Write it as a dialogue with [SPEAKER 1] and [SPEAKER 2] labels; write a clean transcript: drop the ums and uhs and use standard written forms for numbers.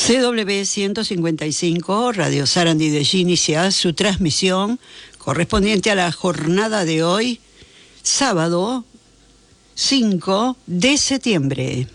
[SPEAKER 1] CW155, Radio Sarandí de allí inicia su transmisión correspondiente a la jornada de hoy, sábado 5 de septiembre.